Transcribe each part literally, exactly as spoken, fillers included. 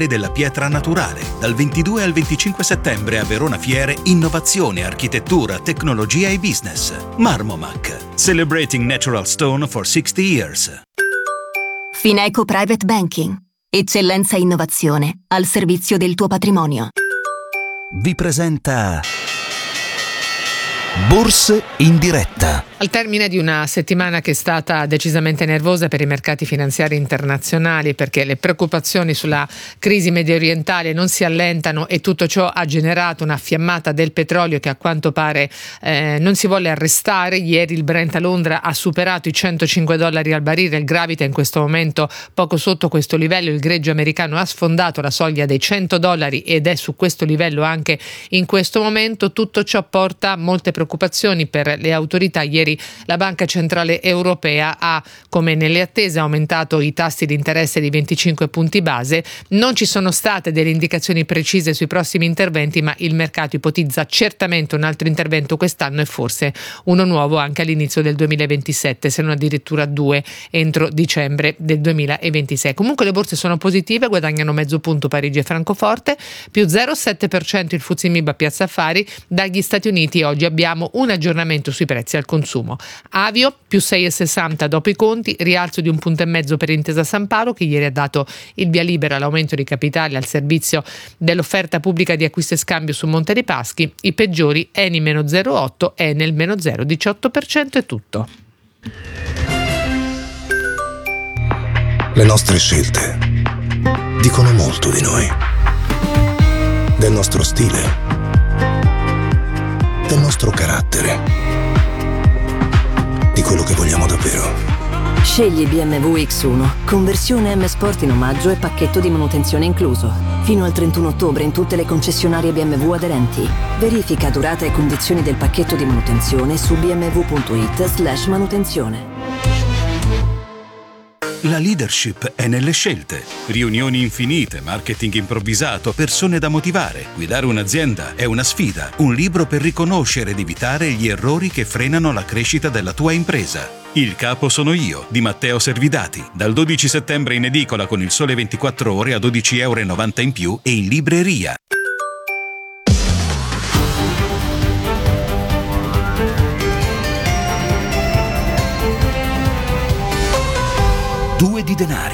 mondiali della pietra naturale. Dal ventidue al venticinque settembre a Verona Fiere, innovazione, architettura, tecnologia e business. Marmomac, celebrating natural stone for sixty years. Fineco Private Banking. Eccellenza e innovazione al servizio del tuo patrimonio. Vi presenta Borse in diretta. Al termine di una settimana che è stata decisamente nervosa per i mercati finanziari internazionali, perché le preoccupazioni sulla crisi medio orientale non si allentano e tutto ciò ha generato una fiammata del petrolio che a quanto pare eh, non si vuole arrestare. Ieri il Brent a Londra ha superato i centocinque dollari al barile, il gravita in questo momento poco sotto questo livello, il greggio americano ha sfondato la soglia dei cento dollari ed è su questo livello anche in questo momento. Tutto ciò porta molte preoccupazioni per le autorità. Ieri la Banca Centrale Europea ha, come nelle attese, aumentato i tassi di interesse di venticinque punti base. Non ci sono state delle indicazioni precise sui prossimi interventi, ma il mercato ipotizza certamente un altro intervento quest'anno e forse uno nuovo anche all'inizio del duemilaventisette, se non addirittura due entro dicembre del duemilaventisei. Comunque le borse sono positive, guadagnano mezzo punto Parigi e Francoforte, più zero virgola sette per cento il Fuzzi Mib a Piazza Affari. Dagli Stati Uniti oggi abbiamo un aggiornamento sui prezzi al consumo. Avio più sei virgola sessanta dopo i conti, rialzo di un punto e mezzo per Intesa Sanpaolo, che ieri ha dato il via libera all'aumento di capitali al servizio dell'offerta pubblica di acquisto e scambio su Monte dei Paschi. I peggiori Eni meno zero virgola otto, Enel meno zero virgola diciotto per cento. È tutto. Le nostre scelte dicono molto di noi, del nostro stile, del nostro carattere, di quello che vogliamo davvero. Scegli B M W X uno, conversione M Sport in omaggio e pacchetto di manutenzione incluso. Fino al trentuno ottobre in tutte le concessionarie B M W aderenti. Verifica durata e condizioni del pacchetto di manutenzione su bmw.it slash manutenzione. La leadership è nelle scelte. Riunioni infinite, marketing improvvisato, persone da motivare. Guidare un'azienda è una sfida. Un libro per riconoscere ed evitare gli errori che frenano la crescita della tua impresa. Il capo sono io, di Matteo Servidati. Dal dodici settembre in edicola con Il Sole ventiquattro Ore a dodici virgola novanta euro in più e in libreria. Due di denari.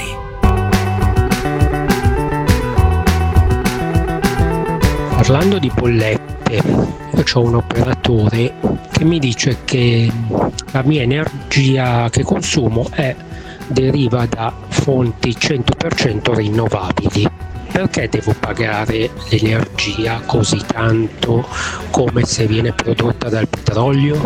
Parlando di bollette, io ho un operatore che mi dice che la mia energia che consumo è, deriva da fonti cento per cento rinnovabili. Perché devo pagare l'energia così tanto come se viene prodotta dal petrolio?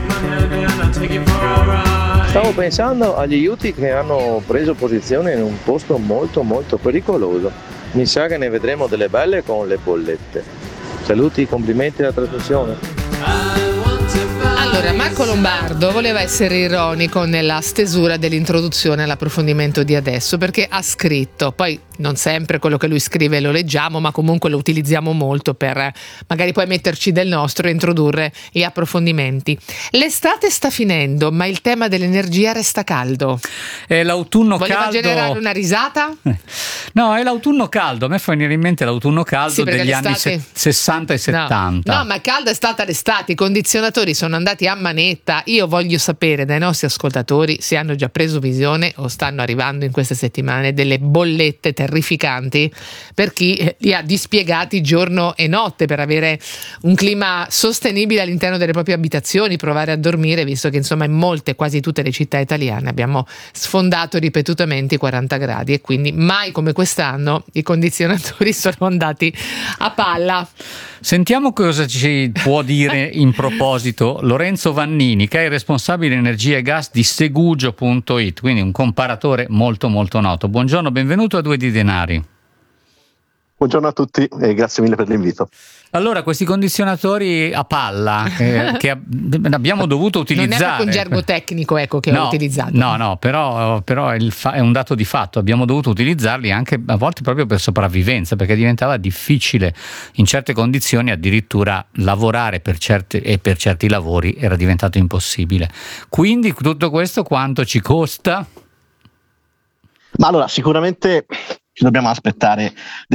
Stavo pensando agli Houthi che hanno preso posizione in un posto molto molto pericoloso. Mi sa che ne vedremo delle belle con le bollette. Saluti, complimenti alla trasmissione. Allora, Marco Lombardo voleva essere ironico nella stesura dell'introduzione all'approfondimento di adesso, perché ha scritto, poi non sempre quello che lui scrive lo leggiamo, ma comunque lo utilizziamo molto per magari poi metterci del nostro e introdurre gli approfondimenti. L'estate sta finendo, ma il tema dell'energia resta caldo. È l'autunno Voleva caldo. Voleva generare una risata? No, è l'autunno caldo. A me fa venire in mente l'autunno caldo Sì, degli l'estate... anni se- sessanta e settanta. No, no, ma calda è stata l'estate, i condizionatori sono andati a manetta. Io voglio sapere dai nostri ascoltatori se hanno già preso visione o stanno arrivando in queste settimane delle bollette terrificanti per chi li ha dispiegati giorno e notte per avere un clima sostenibile all'interno delle proprie abitazioni, provare a dormire, visto che insomma in molte, quasi tutte le città italiane abbiamo sfondato ripetutamente i quaranta gradi e quindi mai come quest'anno i condizionatori sono andati a palla. Sentiamo cosa ci può dire in proposito Lorenzo Vannini, che è il responsabile energia e gas di Segugio punto it, quindi un comparatore molto molto noto. Buongiorno, benvenuto a Due di Denari. Buongiorno a tutti e grazie mille per l'invito. Allora, questi condizionatori a palla eh, che abbiamo dovuto utilizzare. Non è proprio un gergo tecnico, ecco, che no, ho utilizzato. No, no, però, però è, il fa- è un dato di fatto. Abbiamo dovuto utilizzarli anche a volte proprio per sopravvivenza, perché diventava difficile in certe condizioni, addirittura lavorare per certi, e per certi lavori era diventato impossibile. Quindi tutto questo quanto ci costa? Ma allora, sicuramente ci dobbiamo aspettare